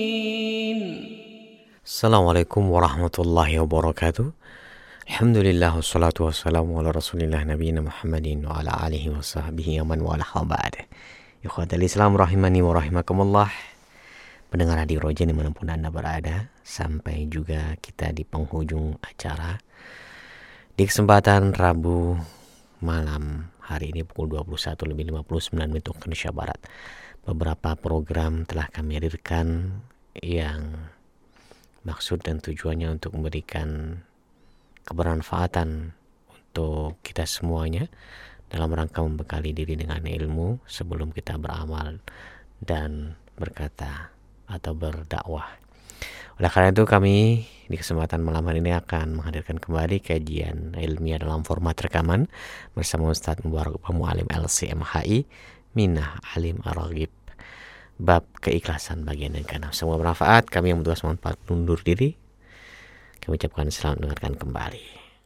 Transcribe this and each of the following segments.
Assalamualaikum warahmatullahi wabarakatuh. Alhamdulillah wassalatu wassalamu ala rasulillah nabiyina Muhammadin wa ala alihi wa sahbihi aman wa ala khabad. Ikhwatal Islam rahimani wa rahimakumullah. Pendengar Radio Roja dimanapun Anda berada, sampai juga kita di penghujung acara. Di kesempatan Rabu malam hari ini pukul 21:59 waktu Indonesia Barat, beberapa program telah kami hadirkan yang maksud dan tujuannya untuk memberikan kebermanfaatan untuk kita semuanya dalam rangka membekali diri dengan ilmu sebelum kita beramal dan berkata atau berdakwah. Oleh karena itu kami di kesempatan malam hari ini akan menghadirkan kembali kajian ilmiah dalam format rekaman bersama Ustaz Mubarak Mualim LCMHI Minah Alim Ar-Raghib, bab keikhlasan bagian yang keenam. Semoga bermanfaat. Kami yang bertugas manfaat undur diri. Kami ucapkan selamat mendengarkan kembali.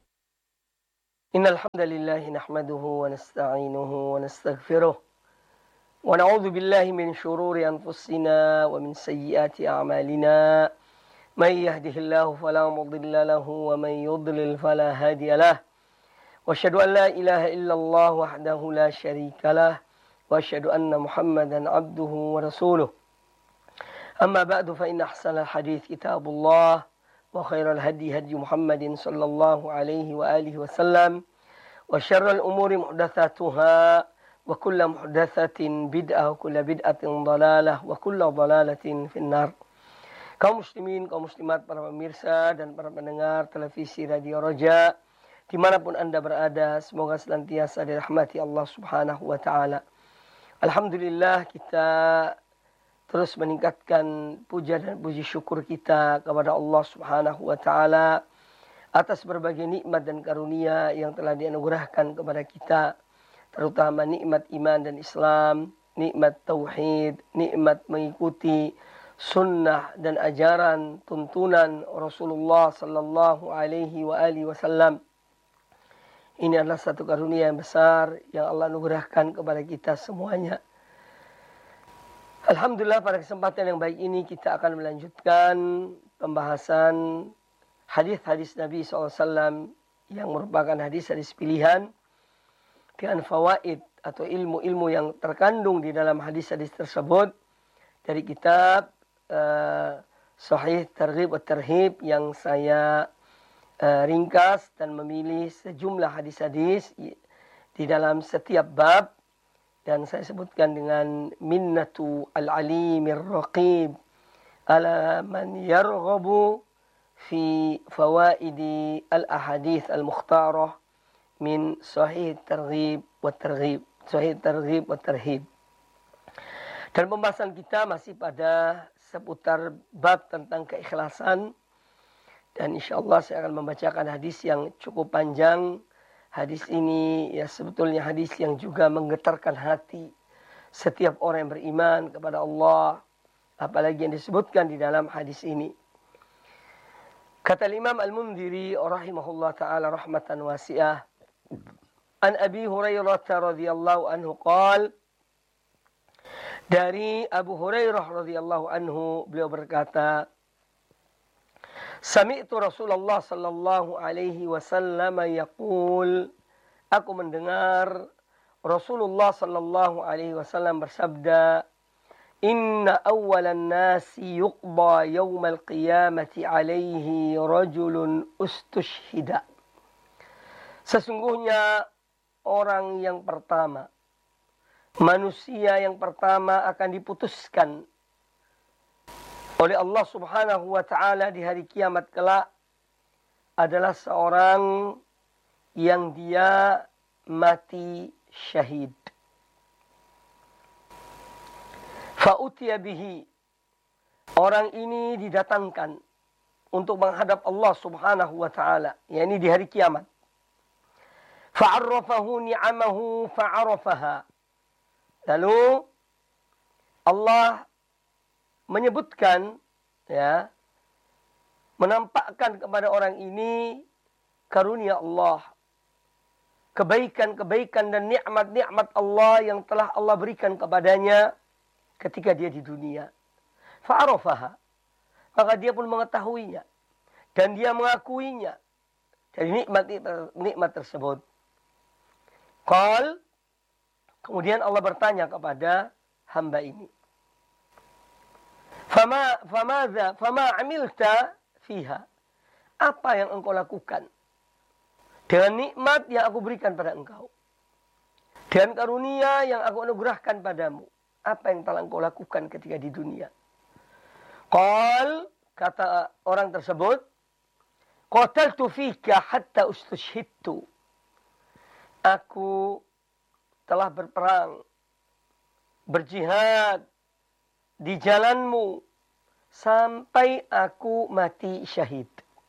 Innal hamdalillah nahmaduhu wa nasta'inuhu wa nastaghfiruh wa na'udzu billahi min shururi anfusina wa min sayyiati a'malina. May yahdihillahu fala mudilla lahu wa may yudlil fala hadiya lahu. Wa asyhadu an la ilaha illallah wahdahu la syarika lahu. وأشهد أن محمدا عبده ورسوله أما بعد فإن أحسن الحديث كتاب الله وخير الهدي هدي محمد صلى الله عليه وآله وسلم وشر الأمور محدثاتها وكل محدثة بدعة وكل بدعة ضلالة وكل ضلالة في النار. Kaum muslimin, kaum muslimat, para pemirsa dan para pendengar televisi Radio Roja dimanapun Anda berada, semoga senantiasa dirahmati Allah Subhanahu wa Ta'ala. Alhamdulillah, kita terus meningkatkan puja dan puji syukur kita kepada Allah Subhanahu wa Ta'ala atas berbagai nikmat dan karunia yang telah dianugerahkan kepada kita, terutama nikmat iman dan Islam, nikmat tauhid, nikmat mengikuti sunnah dan ajaran tuntunan Rasulullah sallallahu alaihi wa alihi wasallam. Ini adalah satu karunia yang besar yang Allah anugerahkan kepada kita semuanya. Alhamdulillah, pada kesempatan yang baik ini kita akan melanjutkan pembahasan hadis-hadis Nabi SAW yang merupakan hadis-hadis pilihan dengan fawaid atau ilmu-ilmu yang terkandung di dalam hadis-hadis tersebut dari kitab Sahih Targhib wa Tarhib yang saya ringkas dan memilih sejumlah hadis-hadis di dalam setiap bab, dan saya sebutkan dengan minnatu al-alimir raqib ala man yarghabu fi fawaidi al-ahadith al-mukhtarah min Sahih Targhib wa Tarhib, Sahih Targhib wa Tarhib. Dan pembahasan kita masih pada seputar bab tentang keikhlasan. Dan insyaAllah saya akan membacakan hadis yang cukup panjang. Hadis ini ya sebetulnya hadis yang juga menggetarkan hati setiap orang yang beriman kepada Allah. Apalagi yang disebutkan di dalam hadis ini. Kata Imam Al-Mundhiri rahimahullah ta'ala rahmatan wasi'ah. An Abi Hurairah radhiyallahu anhu qala, dari Abu Hurairah radhiyallahu anhu beliau berkata, Sami'tu Rasulullah sallallahu alaihi wasallam yaqul, aku mendengar Rasulullah sallallahu alaihi wasallam bersabda, inna awwalan nasi yuqda yawmal qiyamati alaihi rajulun ustushhida. Sesungguhnya orang yang pertama, manusia yang pertama akan diputuskan oleh Allah Subhanahu wa Ta'ala di hari kiamat kelak adalah seorang yang dia mati syahid. Fa'utiya bihi, orang ini didatangkan untuk menghadap Allah Subhanahu wa Ta'ala, yakni di hari kiamat. Fa'arrafahu ni'amahu fa'arafaha. Lalu Allah menyebutkan, ya, menampakkan kepada orang ini karunia Allah, kebaikan-kebaikan dan nikmat-nikmat Allah yang telah Allah berikan kepadanya ketika dia di dunia. Fa'arafaha, maka dia pun mengetahuinya dan dia mengakuinya dari nikmat tersebut. Qal, kemudian Allah bertanya kepada hamba ini, Fama amilta fiha. Apa yang engkau lakukan dengan nikmat yang aku berikan pada engkau, dengan karunia yang aku anugerahkan padamu? Apa yang telah engkau lakukan ketika di dunia? Qal, kata orang tersebut, qataltu fika hatta ustushhidtu. Aku telah berperang, berjihad di jalanmu sampai aku mati syahid.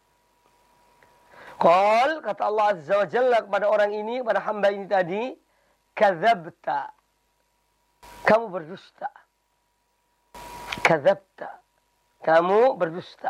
Qal, kata Allah Azza wa Jalla kepada orang ini, kepada hamba ini tadi, kadzabta. Kamu berdusta. Kadzabta. Kamu berdusta.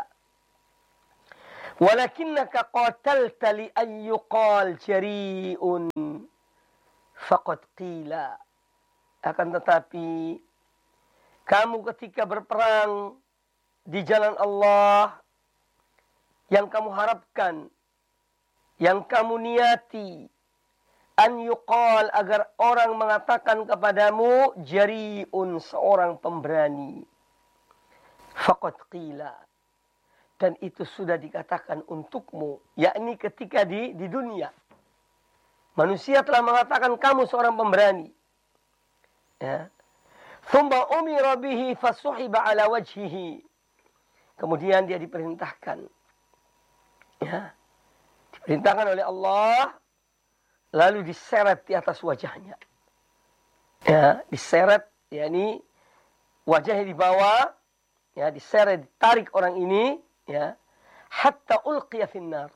Walakinnaka qatalta li an yuqal jari'un faqad qila. Akan tetapi kamu ketika berperang di jalan Allah, yang kamu harapkan, yang kamu niati, an yuqal, agar orang mengatakan kepadamu, jari'un, seorang pemberani. Faqad qila. Dan itu sudah dikatakan untukmu, yakni ketika di dunia. Manusia telah mengatakan kamu seorang pemberani. Ya. Thumma umira bihi fasuhiba ala wajhihi. Kemudian dia diperintahkan. Ya. Diperintahkan oleh Allah, lalu diseret di atas wajahnya. Ya, diseret, yakni wajahnya di bawah, ya, diseret, ditarik orang ini, ya, hatta ulqiya finnar.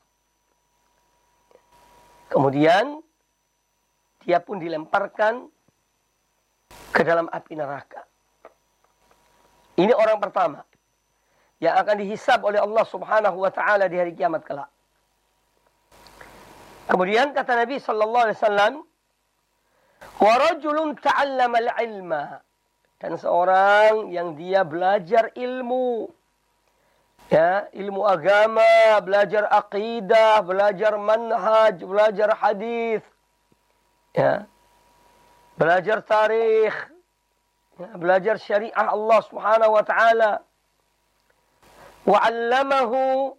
Kemudian dia pun dilemparkan ke dalam api neraka. Ini orang pertama yang akan dihisab oleh Allah Subhanahu wa taala di hari kiamat kelak. Kemudian kata Nabi sallallahu alaihi wasallam, "Wa rajulun ta'allama al-ilma." Dan seorang yang dia belajar ilmu. Ya, ilmu agama, belajar akidah, belajar manhaj, belajar hadis. Ya. Belajar tarikh, ya, belajar syariah Allah Subhanahu wa taala. Wa 'allamahu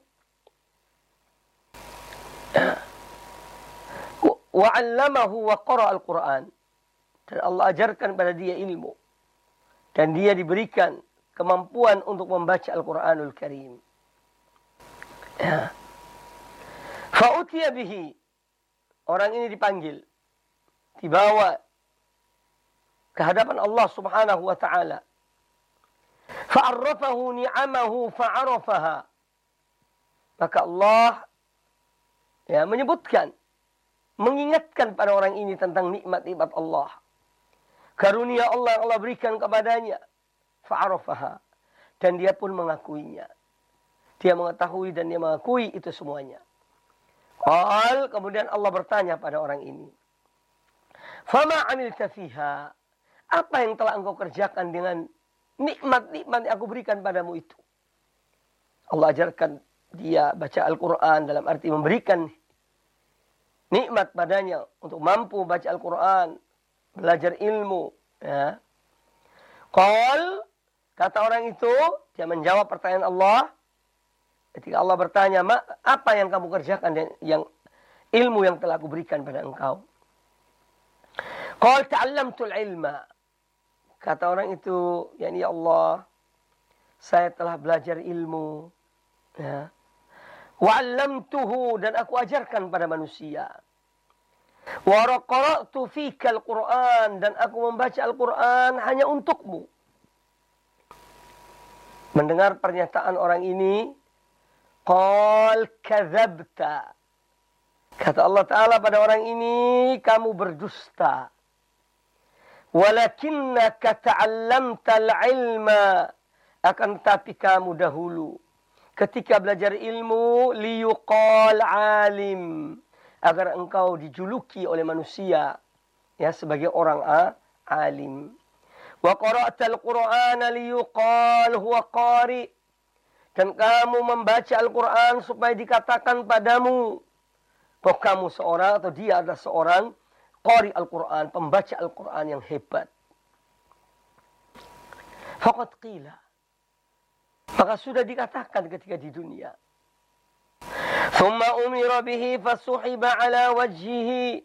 wa qara'a al-Qur'an. Dan Allah ajarkan pada dia ilmu. Dan dia diberikan kemampuan untuk membaca Al-Qur'anul Karim. Ya. Fa'utiya bihi. Orang ini dipanggil, dibawa ke hadapan Allah Subhanahu wa taala. Fa'arrafahu ni'amahu fa'arafaha. Maka Allah, ya, menyebutkan, mengingatkan pada orang ini tentang nikmat-nikmat Allah. Karunia Allah yang Allah berikan kepadanya. Fa'arafaha. Dan dia pun mengakuinya. Dia mengetahui dan dia mengakui itu semuanya. Qal, kemudian Allah bertanya pada orang ini, Fama amilta fiha. Apa yang telah engkau kerjakan dengan nikmat-nikmat yang aku berikan padamu itu? Allah ajarkan dia baca Al-Quran, dalam arti memberikan nikmat padanya untuk mampu baca Al-Quran, belajar ilmu. Ya. Qal, kata orang itu, dia menjawab pertanyaan Allah. Ketika Allah bertanya, apa yang kamu kerjakan, yang ilmu yang telah aku berikan pada engkau? Qal ta'allamtul ilma. Kata orang itu, ya Allah, saya telah belajar ilmu. Ya. Wa'allamtuhu, dan aku ajarkan pada manusia. Wa qara'tu fika al-Qur'an, dan aku membaca Al-Qur'an hanya untukmu. Mendengar pernyataan orang ini, qal kadzabta. Kata Allah Ta'ala pada orang ini, kamu berdusta. Walakinnaka ta'allamtal ilma. Akan tetapi kamu dahulu, ketika belajar ilmu, liyuqal alim. Agar engkau dijuluki oleh manusia, ya, sebagai orang alim. Wa qara'tal Qur'ana liyuqal huwa qari. Dan kamu membaca Al-Quran supaya dikatakan padamu bahwa kamu seorang atau dia adalah seorang qari Al-Quran, pembaca Al-Quran yang hebat. Faqad qila. Maka sudah dikatakan ketika di dunia. Thumma umira bihi fasuhiba ala wajhihi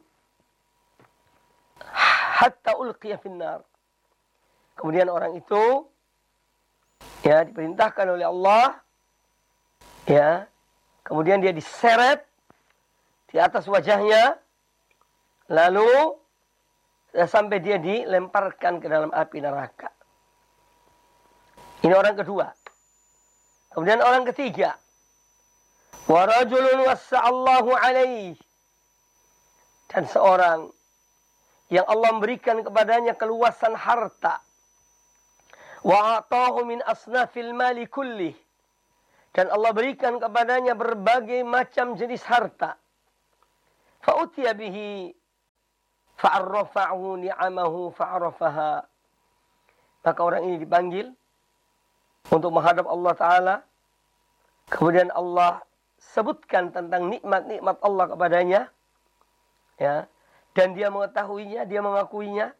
hatta ulqiya finnar. Kemudian orang itu ya diperintahkan oleh Allah ya, kemudian dia diseret di atas wajahnya, lalu sampai dia dilemparkan ke dalam api neraka. Ini orang kedua. Kemudian orang ketiga, wa rajulun wassa'allahu alaihi, dan seorang yang Allah memberikan kepadanya keluasan harta, wa atahu min asnafil mali kullih, dan Allah berikan kepadanya berbagai macam jenis harta. Fa utiya bihi fa'arrafa'hu ni'amahu fa'arafaha. Maka orang ini dipanggil untuk menghadap Allah Ta'ala. Kemudian Allah sebutkan tentang nikmat-nikmat Allah kepadanya. Ya, dan dia mengetahuinya, dia mengakuinya.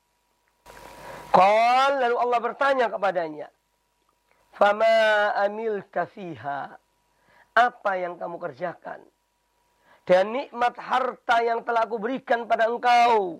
Qal, lalu Allah bertanya kepadanya, fama amilta fiha, apa yang kamu kerjakan dan nikmat harta yang telah aku berikan pada engkau?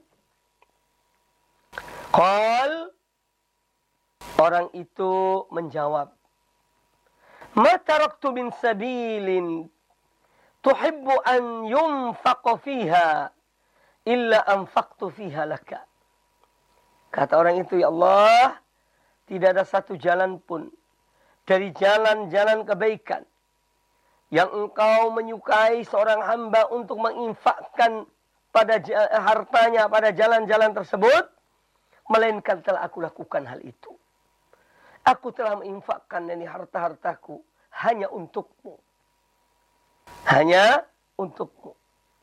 Qal, orang itu menjawab, ma taraktu min sabilin tuhibbu an yunfaqa fiha illa anfaqtu fiha laka. Kata orang itu, ya Allah, tidak ada satu jalan pun dari jalan-jalan kebaikan yang engkau menyukai seorang hamba untuk menginfakkan pada hartanya pada jalan-jalan tersebut, melainkan telah aku lakukan hal itu. Aku telah menginfakkan dari harta-hartaku hanya untukmu. Hanya untukmu.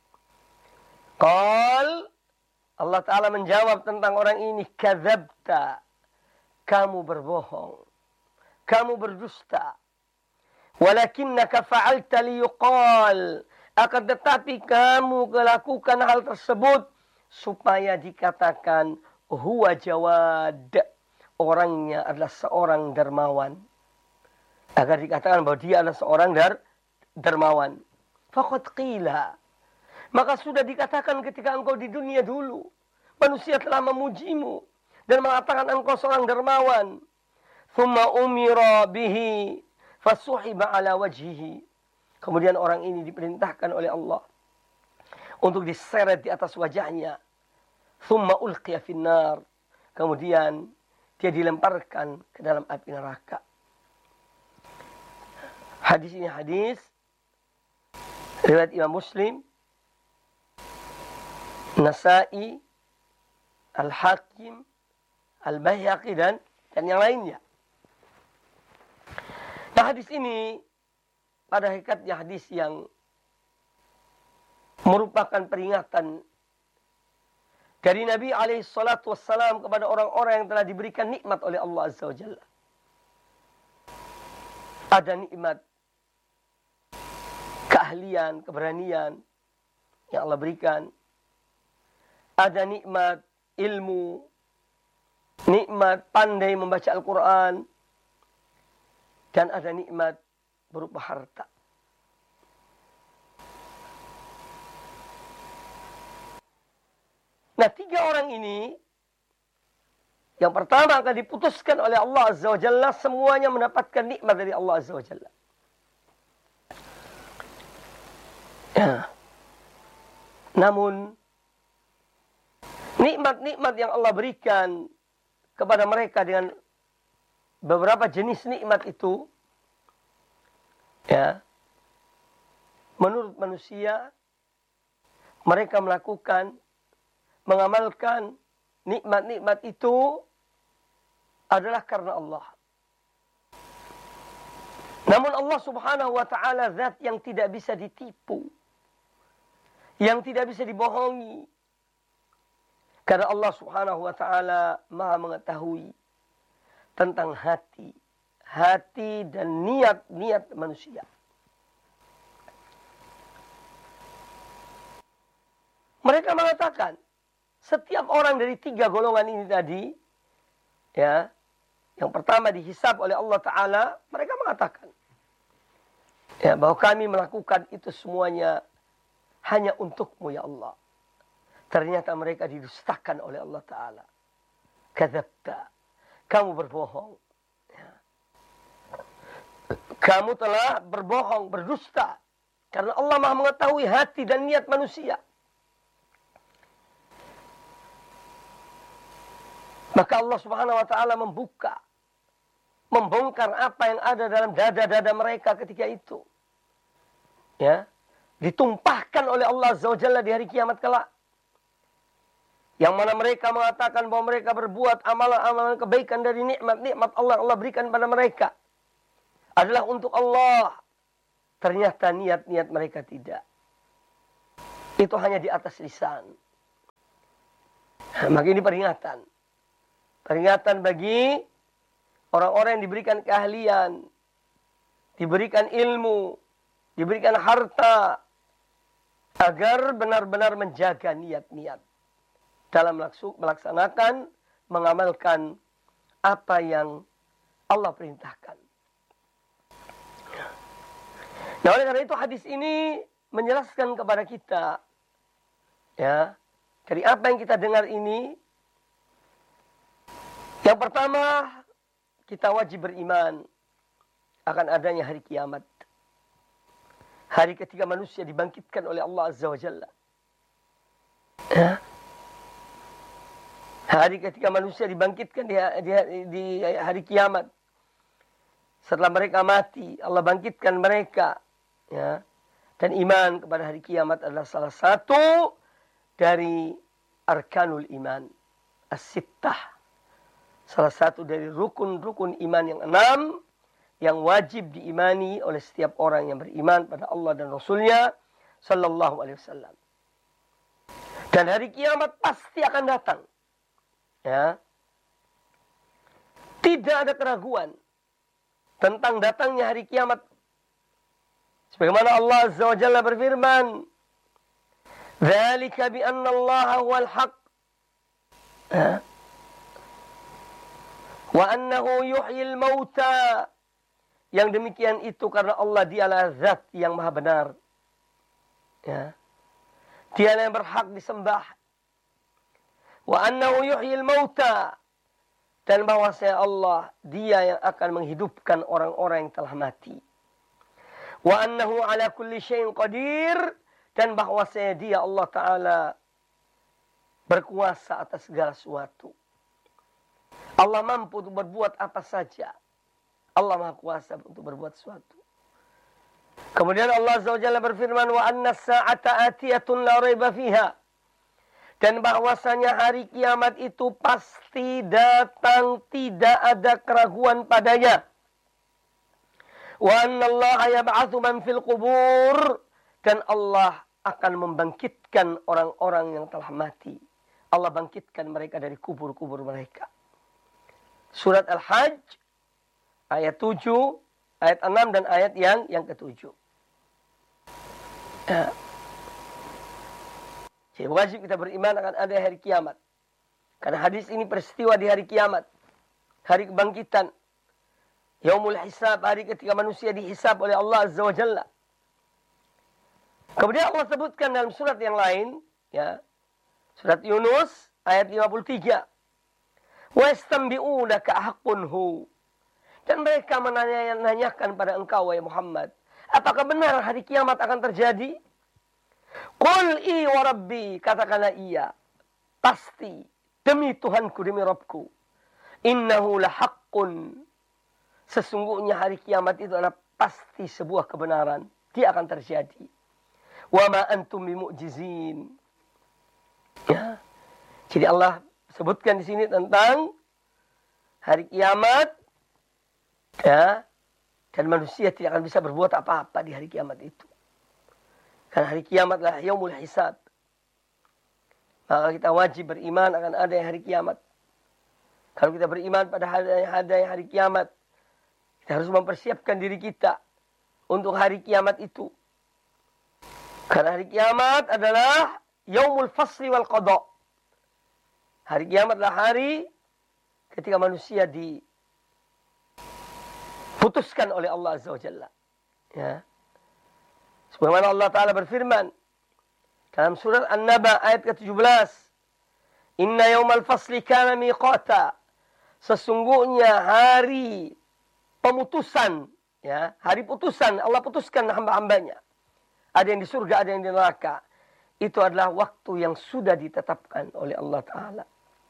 Qal, Allah Ta'ala menjawab tentang orang ini, kadzabta, kamu berbohong, kamu berdusta. Walakinnaka fa'alta liyuqal, akan tetapi kamu melakukan hal tersebut supaya dikatakan huwa jawad, orangnya adalah seorang dermawan. Agar dikatakan bahwa dia adalah seorang dermawan. Faqad qila, maka sudah dikatakan ketika engkau di dunia dulu, manusia telah memujimu dan mengatakan engkau seorang dermawan. Thumma umira bihi fasuhiba ala wajhihi. Kemudian orang ini diperintahkan oleh Allah untuk diseret di atas wajahnya. Thumma ulqiya finnar. Kemudian dia dilemparkan ke dalam api neraka. Hadis ini hadis riwayat Imam Muslim, Nasa'i, Al-Hakim, Al-Baihaqi dan yang lainnya. Nah, hadis ini pada hakikatnya hadis yang merupakan peringatan dari Nabi SAW kepada orang-orang yang telah diberikan nikmat oleh Allah Azza wa Jalla. Ada nikmat keahlian, keberanian yang Allah berikan. Ada nikmat ilmu, nikmat pandai membaca Al-Quran, dan ada nikmat berupa harta. Nah, tiga orang ini, yang pertama akan diputuskan oleh Allah Azza wa Jalla, semuanya mendapatkan nikmat dari Allah Azza wa Jalla. Ya. Namun, nikmat-nikmat yang Allah berikan kepada mereka dengan beberapa jenis nikmat itu, ya, menurut manusia, mereka mengamalkan nikmat-nikmat itu adalah karena Allah. Namun Allah Subhanahu wa Ta'ala zat yang tidak bisa ditipu, yang tidak bisa dibohongi. Karena Allah Subhanahu wa Ta'ala Maha mengetahui tentang hati hati dan niat-niat manusia. Mereka mengatakan, setiap orang dari 3 golongan ini tadi, ya, yang pertama dihisab oleh Allah Ta'ala, mereka mengatakan, ya, bahwa kami melakukan itu semuanya hanya untukmu ya Allah. Ternyata mereka didustakan oleh Allah Ta'ala. Kadzabta, kamu berbohong. Ya. Kamu telah berbohong, berdusta. Karena Allah Maha mengetahui hati dan niat manusia. Maka Allah Subhanahu wa Ta'ala membongkar apa yang ada dalam dada-dada mereka ketika itu. Ya, ditumpahkan oleh Allah Azza wa Jalla di hari kiamat kelak. Yang mana mereka mengatakan bahwa mereka berbuat amalan-amalan kebaikan dari nikmat-nikmat Allah berikan pada mereka adalah untuk Allah. Ternyata niat-niat mereka tidak. Itu hanya di atas lisan. Maka ini peringatan. Peringatan bagi orang-orang yang diberikan keahlian, diberikan ilmu, diberikan harta, agar benar-benar menjaga niat-niat dalam melaksanakan, mengamalkan apa yang Allah perintahkan. Nah, oleh karena itu hadis ini menjelaskan kepada kita, ya, dari apa yang kita dengar ini. Yang pertama, kita wajib beriman akan adanya hari kiamat. Hari ketika manusia dibangkitkan oleh Allah Azza wa Jalla. Ya. Hari ketika manusia dibangkitkan di hari kiamat. Setelah mereka mati, Allah bangkitkan mereka. Ya. Dan iman kepada hari kiamat adalah salah satu dari arkanul iman. As-sittah. Salah satu dari rukun-rukun iman yang 6 yang wajib diimani oleh setiap orang yang beriman pada Allah dan Rasulnya Sallallahu Alaihi Wasallam. Dan hari kiamat pasti akan datang. Ya. Tidak ada keraguan tentang datangnya hari kiamat. Sebagaimana Allah Azza wa Jalla berfirman, "Dzalika bi anna Allah huwal haqq." Wa annahu yuhyil mauta. Yang demikian itu karena Allah dialah zat yang maha benar. Ya. Dialah yang berhak disembah. Wa annahu yuhyil mauta. Dan bahwasanya Allah, dia yang akan menghidupkan orang-orang yang telah mati. Wa annahu ala kulli syai'in qadir. Dan bahwasanya dia Allah Ta'ala berkuasa atas segala sesuatu. Allah mampu untuk berbuat apa saja. Allah Maha Kuasa untuk berbuat sesuatu. Kemudian Allah Azza wa Jalla berfirman, wa anna as-sa'ata atiyatun la raiba fiha. Dan bahwasanya hari kiamat itu pasti datang, tidak ada keraguan padanya. Wa anna Allah yab'atsu man fil qubur. Dan Allah akan membangkitkan orang-orang yang telah mati. Allah bangkitkan mereka dari kubur-kubur mereka. Surat Al-Hajj ayat 7, ayat 6 dan ayat yang ke-7. Ya. Jadi wajib kita beriman akan ada hari kiamat. Karena hadis ini peristiwa di hari kiamat. Hari kebangkitan. Yaumul hisab, hari ketika manusia dihisab oleh Allah Azza wa Jalla. Kemudian Allah sebutkan dalam surat yang lain, ya. Surat Yunus ayat 53. وَيَسْتَنْبِئُونَكَ أَحَقٌّهُ. Dan mereka menanyakan pada engkau, wahai Muhammad, apakah benar hari kiamat akan terjadi? Qul i wa rabbi, katakanlah iya, pasti, demi Tuhanku, demi Rabbku. Innahu lahaqqun. Sesungguhnya hari kiamat itu adalah pasti sebuah kebenaran. Dia akan terjadi. Wa ma antum bimu'jizin. Ya. Jadi Allah sebutkan di sini tentang hari kiamat, ya, dan manusia tidak akan bisa berbuat apa-apa di hari kiamat itu. Karena hari kiamat adalah yaumul hisab. Maka kita wajib beriman akan ada hari kiamat. Kalau kita beriman pada hari kiamat, kita Kita harus mempersiapkan diri kita untuk hari kiamat itu. Karena hari kiamat adalah yaumul fasli wal qada. Hari kiamat adalah hari ketika manusia diputuskan oleh Allah Azza wa Jalla. Ya. Sebagaimana Allah Ta'ala berfirman dalam surat An-Naba ayat ke-17. Inna yaumal fasli kana miqata. Sesungguhnya hari pemutusan, ya, hari putusan, Allah putuskan hamba-hambanya. Ada yang di surga, ada yang di neraka. Itu adalah waktu yang sudah ditetapkan oleh Allah Ta'ala.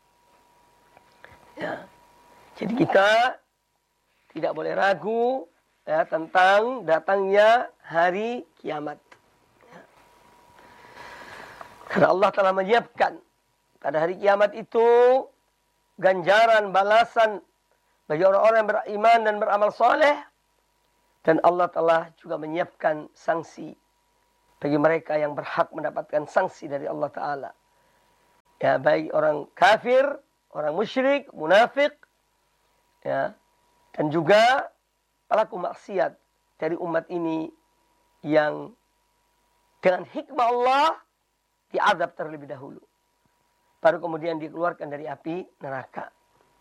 Ya. Jadi kita tidak boleh ragu, ya, tentang datangnya hari kiamat. Ya. Karena Allah telah menyiapkan pada hari kiamat itu ganjaran, balasan bagi orang-orang yang beriman dan beramal soleh. Dan Allah telah juga menyiapkan sanksi bagi mereka yang berhak mendapatkan sanksi dari Allah Ta'ala. Ya, baik orang kafir, orang musyrik, munafik, ya, dan juga pelaku maksiat dari umat ini yang dengan hikmah Allah diazab terlebih dahulu. Baru kemudian dikeluarkan dari api neraka.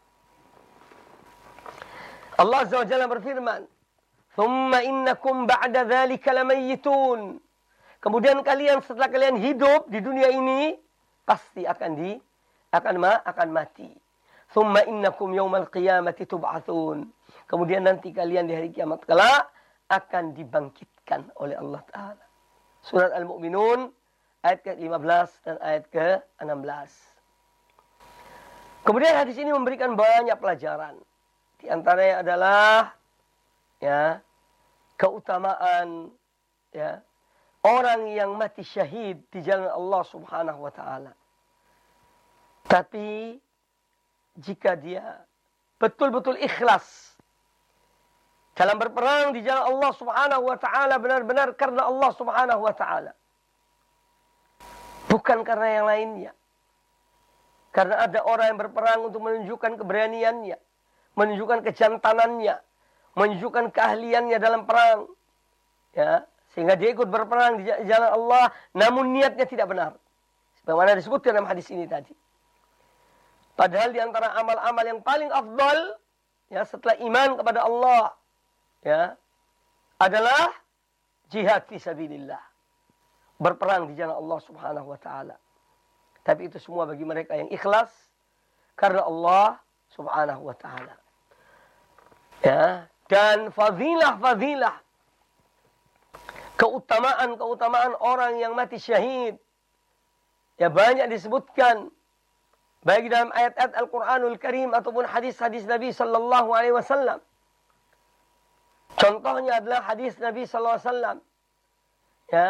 Allah Azza wa Jalla berfirman, "Tsumma innakum ba'da dzalika lamayyitun." Kemudian kalian setelah kalian hidup di dunia ini pasti akan mati. "Tsumma innakum yaumal qiyamati tub'atsun." Kemudian nanti kalian di hari kiamat kelak akan dibangkitkan oleh Allah Ta'ala. Surat Al-Mu'minun ayat ke-15 dan ayat ke-16. Kemudian hadis ini memberikan banyak pelajaran. Di antaranya adalah, ya, keutamaan, ya, orang yang mati syahid di jalan Allah Subhanahu wa Ta'ala. Tapi jika dia betul-betul ikhlas dalam berperang di jalan Allah Subhanahu wa Ta'ala, benar-benar karena Allah Subhanahu wa Ta'ala, bukan karena yang lainnya. Karena ada orang yang berperang untuk menunjukkan keberaniannya, menunjukkan kejantanannya, menunjukkan keahliannya dalam perang, ya, sehingga dia ikut berperang di jalan Allah, namun niatnya tidak benar. Sebagaimana disebutkan dalam hadis ini tadi. Padahal di antara amal-amal yang paling afdal, ya, setelah iman kepada Allah, ya, adalah jihad fi sabilillah. Berperang di jalan Allah Subhanahu wa Ta'ala. Tapi itu semua bagi mereka yang ikhlas karena Allah Subhanahu wa Ta'ala. Ya, dan fadilah-fadilah, keutamaan orang yang mati syahid, ya, banyak disebutkan baik dalam ayat-ayat Al-Qur'anul Karim ataupun hadis-hadis Nabi sallallahu alaihi wasallam. Contohnya adalah hadis Nabi sallallahu alaihi wasallam, ya,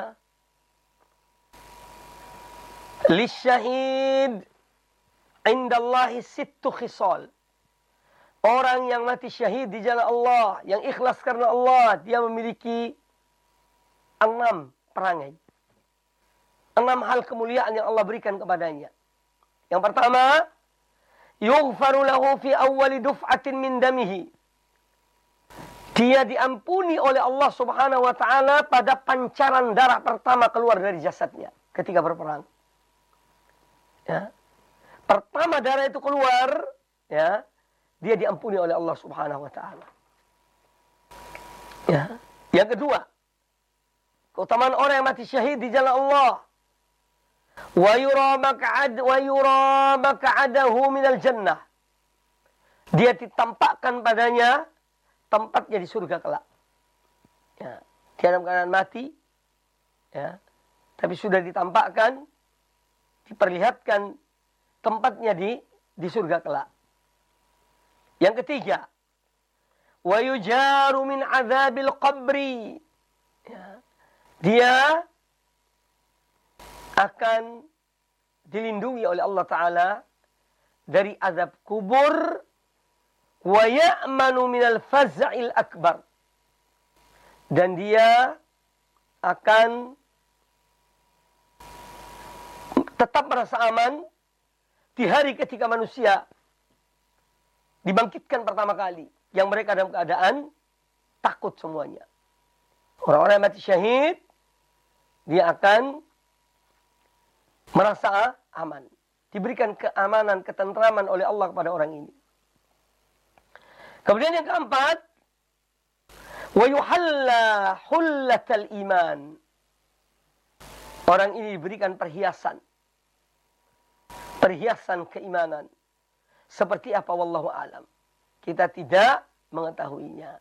lisyahid indallahi sittu khisal. Orang yang mati syahid di jalan Allah, yang ikhlas karena Allah, dia memiliki 6 perangai. 6 hal kemuliaan yang Allah berikan kepadanya. Yang pertama, yughfaru lahu fi awwali duf'atin min damihi. Dia diampuni oleh Allah Subhanahu wa Ta'ala pada pancaran darah pertama keluar dari jasadnya ketika berperang. Ya. Pertama darah itu keluar, ya, dia diampuni oleh Allah Subhanahu wa Ta'ala. Ya. Yang kedua, keutamaan orang yang mati syahid di jalan Allah. Wa yura maq'adahu minal jannah. Dia ditampakkan padanya tempatnya di surga kelak. Ya. Dia dalam keadaan mati, ya, tapi sudah ditampakkan, diperlihatkan tempatnya di surga kelak. Yang ketiga, wa yujaru min adzabil qabri. Ya. Dia akan dilindungi oleh Allah Ta'ala dari azab kubur, wa ya'manu minal faz'il akbar. Dan dia akan tetap merasa aman di hari ketika manusia dibangkitkan pertama kali, yang mereka dalam keadaan takut semuanya. Orang-orang yang mati syahid, dia akan merasa aman. Diberikan keamanan, ketentraman oleh Allah kepada orang ini. Kemudian yang keempat, wa yuhalla hullatal iman. Orang ini diberikan perhiasan keimanan. Seperti apa wallahu alam. Kita tidak mengetahuinya.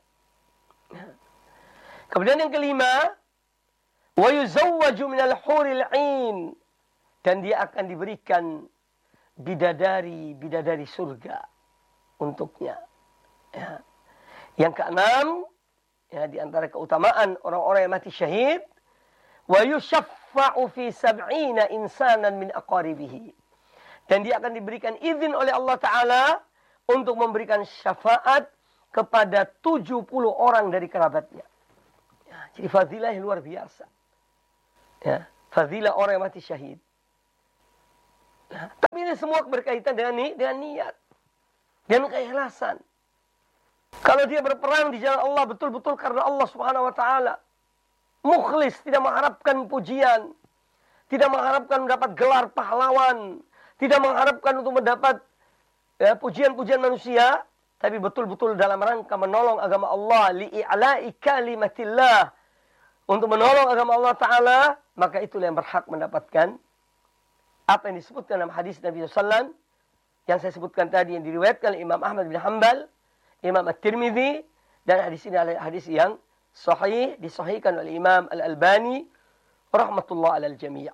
Kemudian yang kelima, wa yuzawwaju minal huril 'ain, dan dia akan diberikan bidadari surga untuknya. Ya. Yang keenam, ya, di antara keutamaan orang-orang yang mati syahid, wa yushaffa'u fi 70 insanan min aqaribihi. Dan dia akan diberikan izin oleh Allah Ta'ala untuk memberikan syafaat kepada 70 orang dari kerabatnya. Ya, jadi fadilah yang luar biasa. Ya, fadilah orang yang mati syahid. Nah, tapi ini semua berkaitan dengan niat dan keikhlasan. Kalau dia berperang di jalan Allah betul-betul karena Allah Subhanahu wa taala, mukhlis, tidak mengharapkan pujian, tidak mengharapkan mendapat gelar pahlawan, tidak mengharapkan untuk mendapat pujian-pujian manusia, tapi betul-betul dalam rangka menolong agama Allah, li'i'la'i kalimatillah, untuk menolong agama Allah Ta'ala, maka itulah yang berhak mendapatkan apa yang disebutkan dalam hadis Nabi SAW, yang saya sebutkan tadi, yang diriwayatkan oleh Imam Ahmad bin Hanbal, Imam At-Tirmidzi, dan hadis ini adalah hadis yang sahih, disahihkan oleh Imam Al-Albani, rahmatullah alal jami'.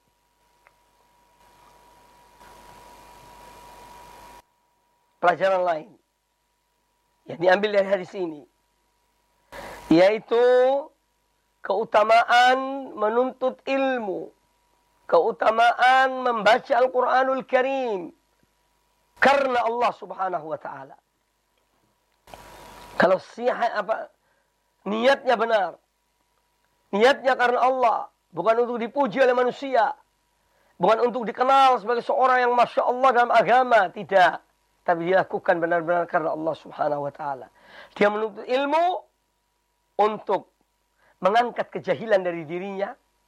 Pelajaran lain yang diambil dari hadis ini, yaitu keutamaan menuntut ilmu, keutamaan membaca Al-Quranul Karim karena Allah Subhanahu wa taala. Kalau niatnya benar, niatnya karena Allah, bukan untuk dipuji oleh manusia, bukan untuk dikenal sebagai seorang yang Masya Allah dalam agama, tidak. Tapi dilakukan benar-benar karena Allah Subhanahu wa taala. Dia menuntut ilmu untuk mengangkat kejahilan dari dirinya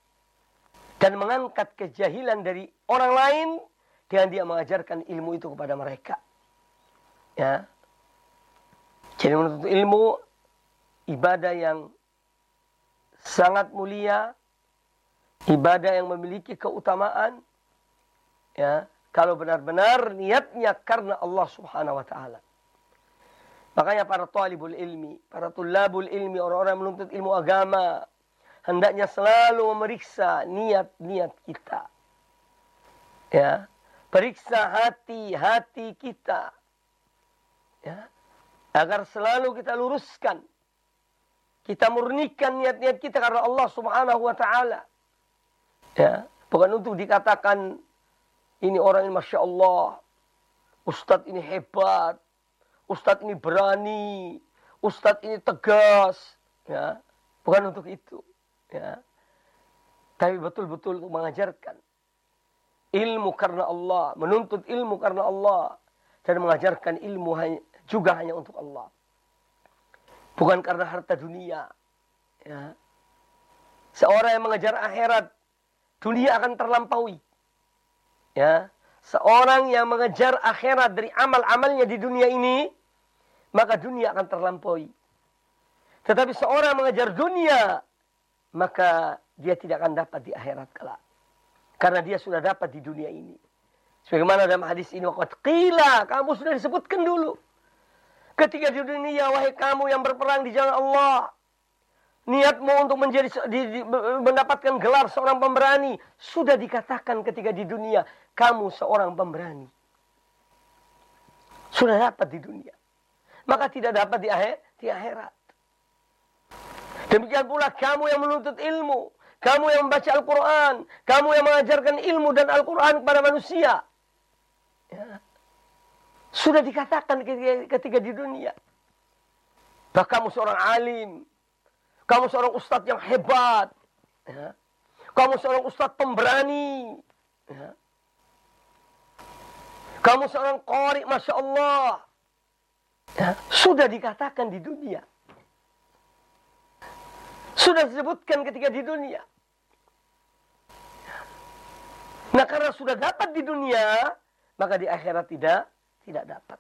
dan mengangkat kejahilan dari orang lain dengan dia mengajarkan ilmu itu kepada mereka. Ya. Jadi menuntut ilmu ibadah yang sangat mulia, ibadah yang memiliki keutamaan, ya, kalau benar-benar niatnya karena Allah Subhanahu wa taala. Makanya para talibul ilmi, para tulabul ilmi, orang-orang yang menuntut ilmu agama, hendaknya selalu memeriksa niat-niat kita. Ya, periksa hati kita. Ya, agar selalu kita luruskan. Kita murnikan niat-niat kita karena Allah Subhanahu wa taala. Ya, bukan untuk dikatakan ini orang ini Masya Allah, Ustadz ini hebat, Ustadz ini berani, Ustadz ini tegas. Ya, bukan untuk itu. Ya. Tapi betul-betul untuk mengajarkan ilmu karena Allah, menuntut ilmu karena Allah, dan mengajarkan ilmu juga hanya untuk Allah. Bukan karena harta dunia. Ya. Seorang yang mengejar akhirat, dunia akan terlampaui. Ya, seorang yang mengejar akhirat dari amal-amalnya di dunia ini, maka dunia akan terlampaui. Tetapi seorang mengejar dunia, maka dia tidak akan dapat di akhirat kelak. Karena dia sudah dapat di dunia ini. Sebagaimana dalam hadis ini, waqad qila, kamu sudah disebutkan dulu. Ketika di dunia, wahai kamu yang berperang di jalan Allah, niatmu untuk mendapatkan gelar seorang pemberani, sudah dikatakan ketika di dunia, kamu seorang pemberani. Sudah dapat di dunia. Maka tidak dapat di akhirat. Demikian pula kamu yang menuntut ilmu, kamu yang membaca Al-Quran, kamu yang mengajarkan ilmu dan Al-Quran kepada manusia. Ya. Sudah dikatakan ketika di dunia. Bahkan kamu seorang alim, kamu seorang ustadz yang hebat, ya. Kamu seorang ustadz pemberani, ya. Kamu seorang qari, Masya Allah. Ya. Sudah dikatakan di dunia. Sudah disebutkan ketika di dunia. Nah, karena sudah dapat di dunia, maka di akhirat tidak dapat.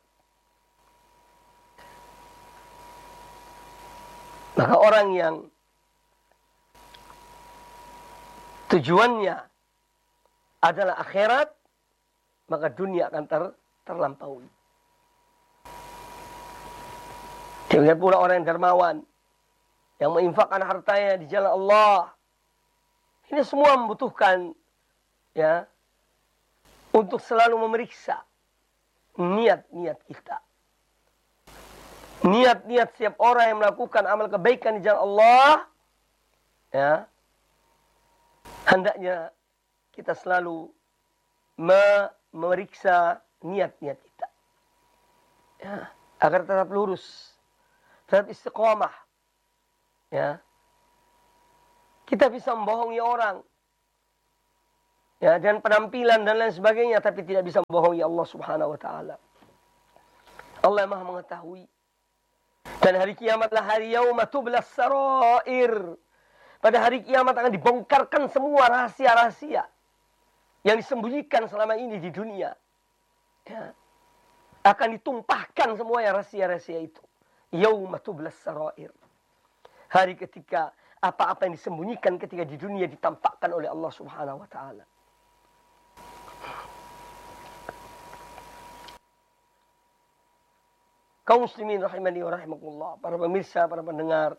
Maka orang yang tujuannya adalah akhirat, maka dunia akan terlampaui. Demikian pula orang yang dermawan, yang menginfakkan hartanya di jalan Allah. Ini semua membutuhkan untuk selalu memeriksa niat-niat kita. Niat-niat setiap orang yang melakukan amal kebaikan di jalan Allah, hendaknya kita selalu memeriksa niat-niat kita. Agar tetap lurus, tetap istiqomah. Kita bisa membohongi orang. Dan penampilan dan lain sebagainya, tapi tidak bisa membohongi Allah Subhanahu wa taala. Allah yang Maha mengetahui. Dan hari kiamat adalah hari yauma tublas sarair. Pada hari kiamat akan dibongkarkan semua rahasia-rahasia yang disembunyikan selama ini di dunia. Akan ditumpahkan semua yang rahasia-rahasia itu. Yauma tublas sarair. Hari ketika apa-apa yang disembunyikan ketika di dunia ditampakkan oleh Allah Subhanahu wa taala. Kaum muslimin rahimani wa rahimakumullah, para pemirsa, para pendengar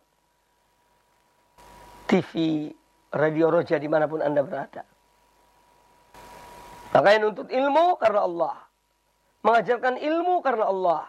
TV, Radio Roja dimanapun Anda berada. Makanya nuntut ilmu karena Allah. Mengajarkan ilmu karena Allah.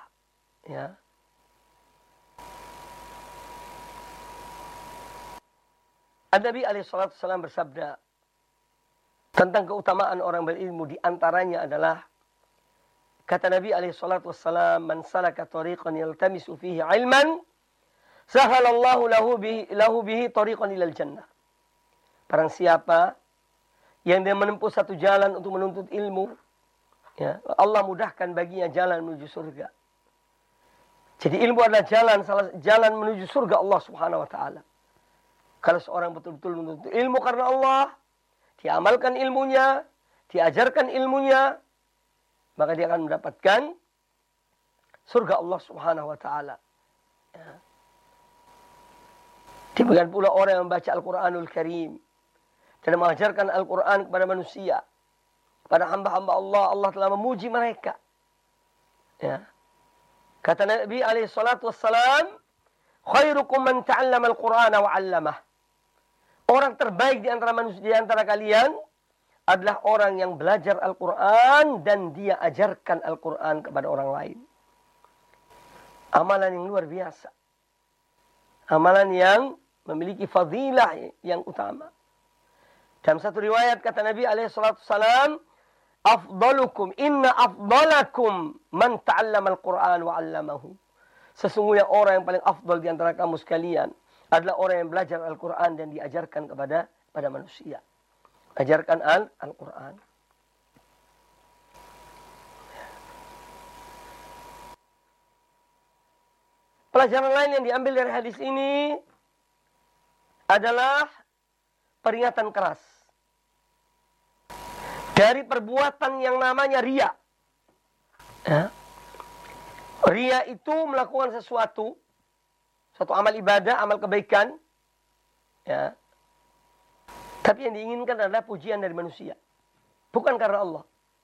An-Nabi SAW bersabda tentang keutamaan orang berilmu, di antaranya adalah kata Nabi SAW, "Man salaka tariqan yaltamisu fihi ilman, sahalallahu lahu bihi tariqan ilal jannah." Barang siapa yang dia menempuh satu jalan untuk menuntut ilmu, Allah mudahkan baginya jalan menuju surga. Jadi ilmu adalah jalan menuju surga Allah Subhanahu wa taala. Kalau seorang betul-betul menuntut ilmu karena Allah, diamalkan ilmunya, diajarkan ilmunya, maka dia akan mendapatkan surga Allah Subhanahu wa taala. Demikian pula orang yang membaca Al-Qur'anul Karim dan mengajarkan Al-Qur'an kepada manusia, kepada hamba-hamba Allah, Allah telah memuji mereka. Kata Nabi SAW, "Khairukum man ta'allama al-Qur'ana wa 'allamah." Orang terbaik di antara manusia, di antara kalian adalah orang yang belajar Al-Quran dan dia ajarkan Al-Quran kepada orang lain. Amalan yang luar biasa. Amalan yang memiliki fadilah yang utama. Dalam satu riwayat kata Nabi SAW, inna afdalakum man ta'allama Al-Quran wa 'allamahu. Sesungguhnya orang yang paling afdal di antara kamu sekalian adalah orang yang belajar Al-Quran dan diajarkan kepada manusia. Ajarkan Al-Quran. Pelajaran lain yang diambil dari hadis ini adalah peringatan keras dari perbuatan yang namanya riya. Riya itu melakukan sesuatu amal ibadah, amal kebaikan, tapi yang diinginkan adalah pujian dari manusia. Bukan karena Allah.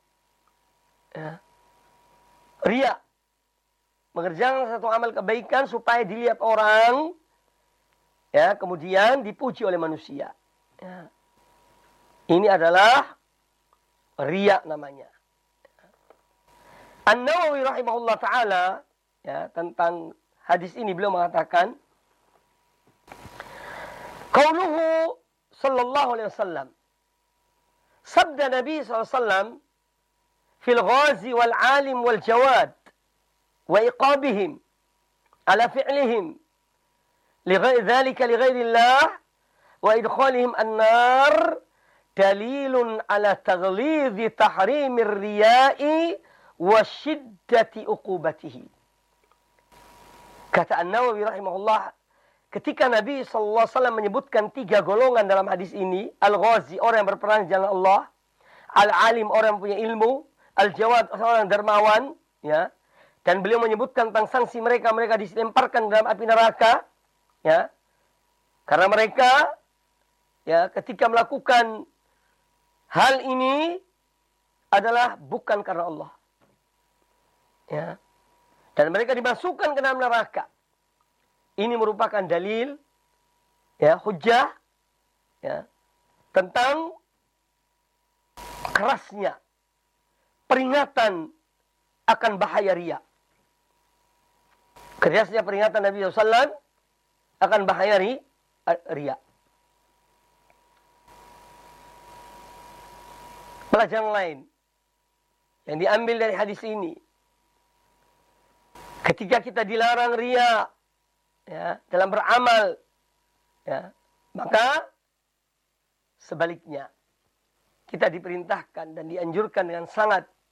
Riya. Mengerjakan satu amal kebaikan supaya dilihat orang. Kemudian dipuji oleh manusia. Ini adalah riya namanya. An-Nawawi rahimahullah ta'ala, tentang hadis ini beliau mengatakan, qauluhu sallallahu alaihi wasallam, sabda Nabi SAW fil ghazi wal alim wal jawad wa iqabihim ala fi'lihim dhalika li ghairillah wa idkhalihim an-nar dalilun ala taghlidhi tahrimir riya'i wa syiddati uqubatihi. Kata An-Nawawi rahimahullah, ketika Nabi SAW menyebutkan 3 golongan dalam hadis ini, al-ghazi, orang yang berperang di jalan Allah, al-alim, orang yang punya ilmu, al-jawad, orang yang dermawan, ya. Dan beliau menyebutkan tentang sanksi mereka dilemparkan dalam api neraka, ya. Karena mereka, ya, ketika melakukan hal ini adalah bukan karena Allah, ya. Dan mereka dimasukkan ke dalam neraka. Ini merupakan dalil, ya, hujjah, ya, tentang kerasnya peringatan akan bahaya riya. Kerasnya peringatan Nabi SAW akan bahaya riya. Pelajaran lain yang diambil dari hadis ini, ketika kita dilarang riya, ya, dalam beramal, ya, maka sebaliknya kita diperintahkan dan dianjurkan dengan sangat